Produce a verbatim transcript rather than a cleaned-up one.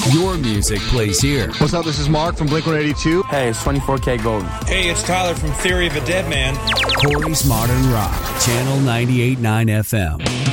Your music plays here. What's up? This is Mark from Blink one eighty-two. Hey, it's twenty-four K Golden. Hey, it's Tyler from Theory of a Dead Man. Corey's Modern Rock, Channel ninety-eight point nine F M.